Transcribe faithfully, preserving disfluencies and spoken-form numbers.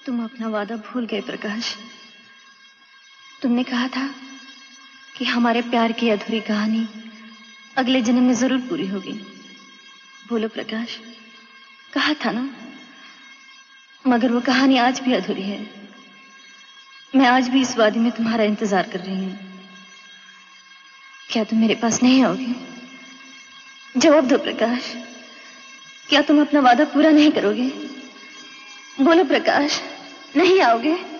तुम अपना वादा भूल गए प्रकाश। तुमने कहा था कि हमारे प्यार की अधूरी कहानी अगले जन्म में जरूर पूरी होगी। बोलो प्रकाश, कहा था ना। मगर वो कहानी आज भी अधूरी है। मैं आज भी इस वादी में तुम्हारा इंतजार कर रही हूँ। क्या तुम मेरे पास नहीं आओगे? जवाब दो प्रकाश, क्या तुम अपना वादा पूरा नहीं करोगे? बोलो प्रकाश, नहीं आओगे?